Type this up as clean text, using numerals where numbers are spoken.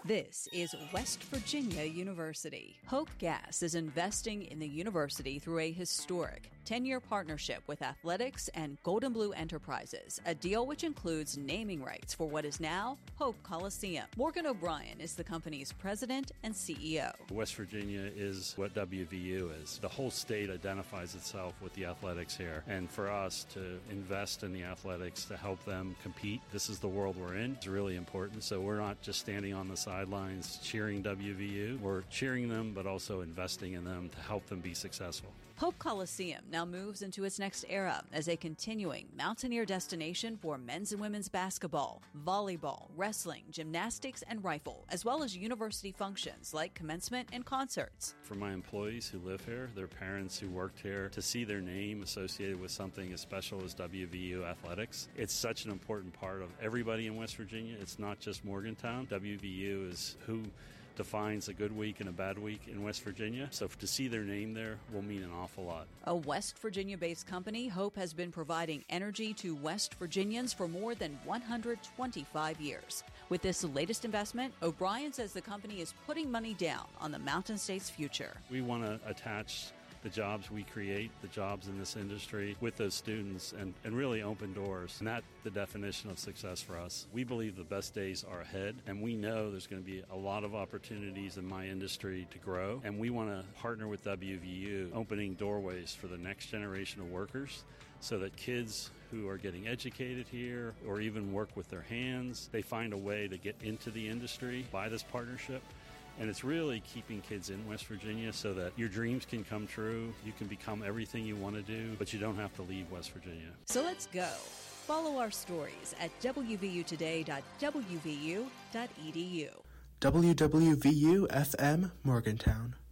This is West Virginia University. Hope Gas is investing in the university through a historic 10-year partnership with athletics and Golden Blue Enterprises, a deal which includes naming rights for what is now Hope Coliseum. Morgan O'Brien is the company's president and CEO. West Virginia is what WVU is. The whole state identifies itself with the athletics here. And for us to invest in the athletics to help them compete, this is the world we're in. It's really important. So we're not just standing on the sidelines cheering WVU. We're cheering them, but also investing in them to help them be successful. Hope Coliseum now moves into its next era as a continuing mountaineer destination for men's and women's basketball, volleyball, wrestling, gymnastics, and rifle, as well as university functions like commencement and concerts. For my employees who live here, their parents who worked here, to see their name associated with something as special as WVU athletics, it's such an important part of everybody in West Virginia. It's not just Morgantown. WVU is who defines a good week and a bad week in West Virginia. So to see their name there will mean an awful lot. A West Virginia-based company, Hope has been providing energy to West Virginians for more than 125 years. With this latest investment, O'Brien says the company is putting money down on the Mountain State's future. We want to attach the jobs we create, the jobs in this industry, with those students and really open doors. And that's the definition of success for us. We believe the best days are ahead, and we know there's going to be a lot of opportunities in my industry to grow. And we want to partner with WVU, opening doorways for the next generation of workers so that kids who are getting educated here or even work with their hands, they find a way to get into the industry by this partnership. And it's really keeping kids in West Virginia so that your dreams can come true. You can become everything you want to do, but you don't have to leave West Virginia. So let's go. Follow our stories at wvutoday.wvu.edu. WWVU FM Morgantown.